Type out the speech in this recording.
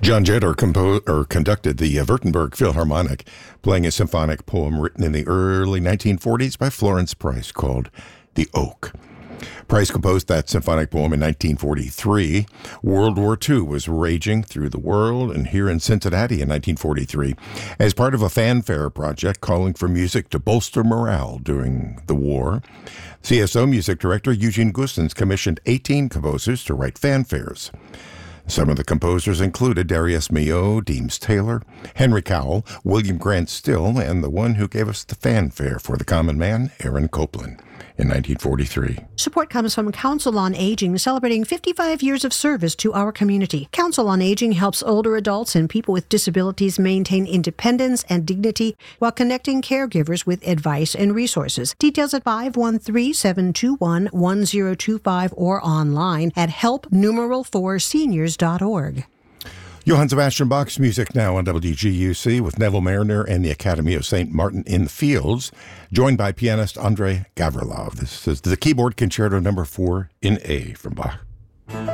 John Jetter conducted the Württemberg Philharmonic, playing a symphonic poem written in the early 1940s by Florence Price called The Oak. Price composed that symphonic poem in 1943. World War II was raging through the world, and here in Cincinnati in 1943, as part of a fanfare project calling for music to bolster morale during the war, CSO music director Eugene Gustens commissioned 18 composers to write fanfares. Some of the composers included Darius Milhaud, Deems Taylor, Henry Cowell, William Grant Still, and the one who gave us the fanfare for the common man, Aaron Copland, in 1943. Support comes from Council on Aging, celebrating 55 years of service to our community. Council on Aging helps older adults and people with disabilities maintain independence and dignity while connecting caregivers with advice and resources. Details at 513-721-1025 or online at help4seniors.org. Johann Sebastian Bach's music now on WGUC with Neville Mariner and the Academy of St. Martin in the Fields, joined by pianist Andrei Gavrilov. This is the Keyboard Concerto No. 4 in A from Bach.